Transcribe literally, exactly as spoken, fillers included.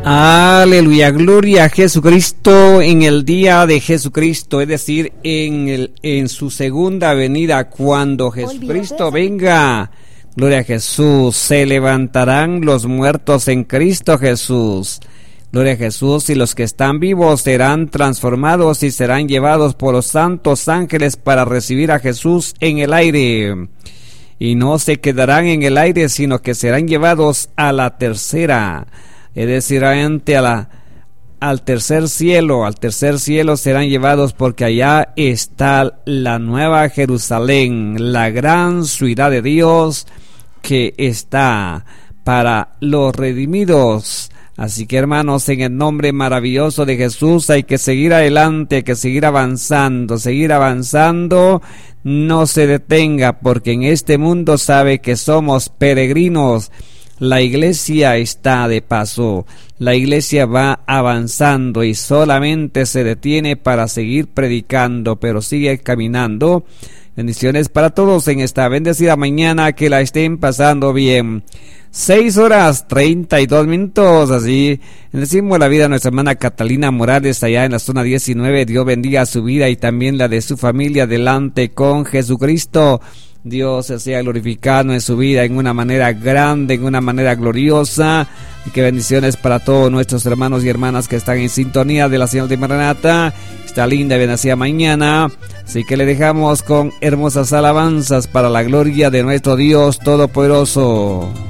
Aleluya, gloria a Jesucristo en el día de Jesucristo, es decir, en el en su segunda venida, cuando Jesucristo venga. Gloria a Jesús, se levantarán los muertos en Cristo Jesús. Gloria a Jesús, y los que están vivos serán transformados y serán llevados por los santos ángeles para recibir a Jesús en el aire. Y no se quedarán en el aire, sino que serán llevados a la tercera, es decir, ante a la, al tercer cielo, al tercer cielo serán llevados, porque allá está la nueva Jerusalén, la gran ciudad de Dios que está para los redimidos. Así que, hermanos, en el nombre maravilloso de Jesús hay que seguir adelante, hay que seguir avanzando, seguir avanzando, no se detenga, porque en este mundo sabe que somos peregrinos. La iglesia está de paso, la iglesia va avanzando y solamente se detiene para seguir predicando, pero sigue caminando. Bendiciones para todos en esta bendecida mañana, que la estén pasando bien. Seis horas treinta y dos minutos, así decimos la vida de nuestra hermana Catalina Morales allá en la zona diecinueve. Dios bendiga su vida y también la de su familia. Adelante con Jesucristo. Dios sea glorificado en su vida en una manera grande, en una manera gloriosa. Y que bendiciones para todos nuestros hermanos y hermanas que están en sintonía de la señal de Maranata. Esta linda y bendecida mañana. Así que le dejamos con hermosas alabanzas para la gloria de nuestro Dios Todopoderoso.